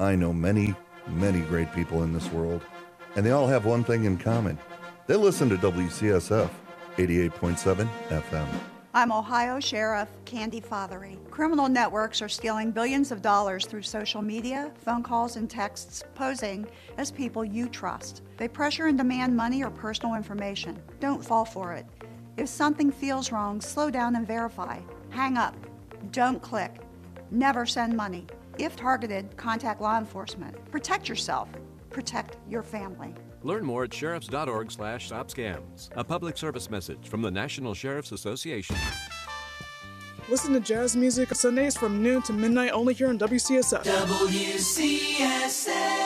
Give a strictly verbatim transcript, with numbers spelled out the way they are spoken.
I know many, many great people in this world, and they all have one thing in common. They listen to W C S F eighty-eight point seven F M. I'm Ohio Sheriff Candy Fothery. Criminal networks are stealing billions of dollars through social media, phone calls, and texts, posing as people you trust. They pressure and demand money or personal information. Don't fall for it. If something feels wrong, slow down and verify. Hang up. Don't click. Never send money. If targeted, contact law enforcement. Protect yourself. Protect your family. Learn more at sheriffs dot org slash stop scams. A public service message from the National Sheriff's Association. Listen to jazz music Sundays from noon to midnight only here on W C S F. W C S F.